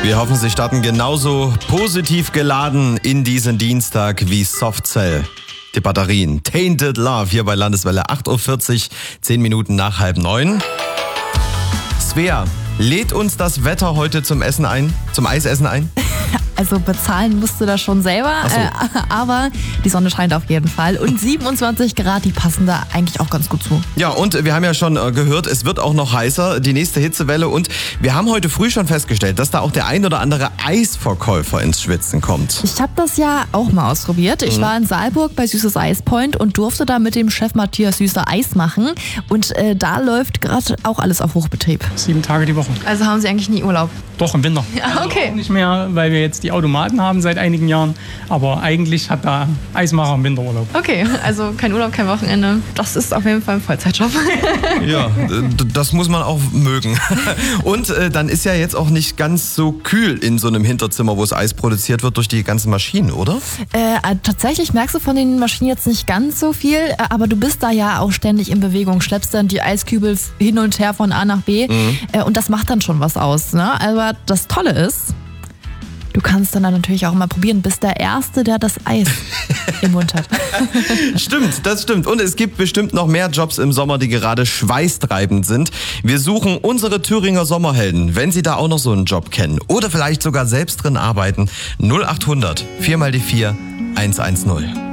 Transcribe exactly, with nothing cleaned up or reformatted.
Wir hoffen, Sie starten genauso positiv geladen in diesen Dienstag wie Softcell. Die Batterien. Tainted Love hier bei Landeswelle acht Uhr vierzig, zehn Minuten nach halb neun. Svea, lädt uns das Wetter heute zum Essen ein? Zum Eisessen ein? Also bezahlen musst du das schon selber, Ach so. äh, aber die Sonne scheint auf jeden Fall. Und siebenundzwanzig Grad, die passen da eigentlich auch ganz gut zu. Ja, und wir haben ja schon äh, gehört, es wird auch noch heißer, die nächste Hitzewelle. Und wir haben heute früh schon festgestellt, dass da auch der ein oder andere Eisverkäufer ins Schwitzen kommt. Ich habe das ja auch mal ausprobiert. Ich mhm. war in Saalburg bei Süßes Eispoint und durfte da mit dem Chef Matthias Süßer Eis machen. Und äh, da läuft gerade auch alles auf Hochbetrieb. Sieben Tage die Woche. Also haben Sie eigentlich nie Urlaub? Doch, im Winter. Ja, okay. Also auch nicht mehr, weil wir jetzt die Automaten haben seit einigen Jahren. Aber eigentlich hat da Eismacher im Winter Urlaub. Okay, also kein Urlaub, kein Wochenende. Das ist auf jeden Fall ein Vollzeitjob. Ja, das muss man auch mögen. Und äh, dann ist ja jetzt auch nicht ganz so kühl in so einem Hinterzimmer, wo das Eis produziert wird durch die ganzen Maschinen, oder? Äh, tatsächlich merkst du von den Maschinen jetzt nicht ganz so viel, aber du bist da ja auch ständig in Bewegung, schleppst dann die Eiskübel hin und her von A nach B mhm. äh, und das macht dann schon was aus, ne? Aber das Tolle ist, du kannst dann natürlich auch mal probieren, bist der Erste, der das Eis im Mund hat. Stimmt, das stimmt. Und es gibt bestimmt noch mehr Jobs im Sommer, die gerade schweißtreibend sind. Wir suchen unsere Thüringer Sommerhelden, wenn Sie da auch noch so einen Job kennen oder vielleicht sogar selbst drin arbeiten. null acht hundert, vier mal die vier, eins eins null.